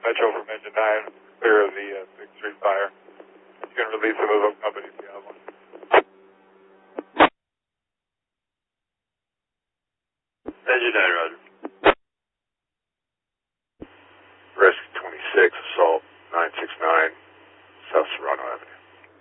Metro from Engine 9, clear of the 6th Street fire. You can release the move-up company if you have one. Engine 9, roger.